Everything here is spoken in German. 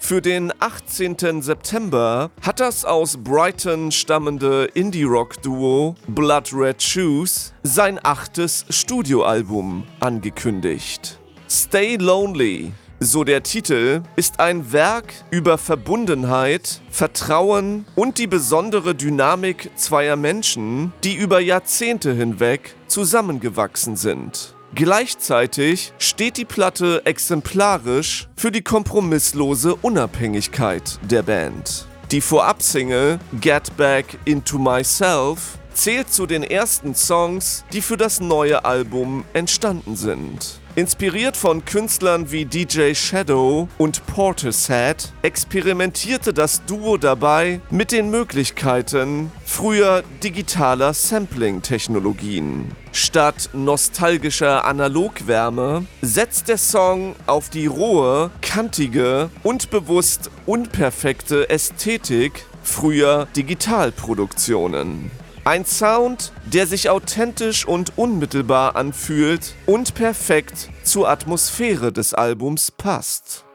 Für den 18. September hat das aus Brighton stammende Indie-Rock-Duo Blood Red Shoes sein 8. Studioalbum angekündigt. Stay Lonely, so der Titel, ist ein Werk über Verbundenheit, Vertrauen und die besondere Dynamik zweier Menschen, die über Jahrzehnte hinweg zusammengewachsen sind. Gleichzeitig steht die Platte exemplarisch für die kompromisslose Unabhängigkeit der Band. Die Vorabsingle Get Back Into Myself zählt zu den ersten Songs, die für das neue Album entstanden sind. Inspiriert von Künstlern wie DJ Shadow und Portishead experimentierte das Duo dabei mit den Möglichkeiten früher digitaler Sampling-Technologien. Statt nostalgischer Analogwärme setzt der Song auf die rohe, kantige und bewusst unperfekte Ästhetik früher Digitalproduktionen. Ein Sound, der sich authentisch und unmittelbar anfühlt und perfekt zur Atmosphäre des Albums passt.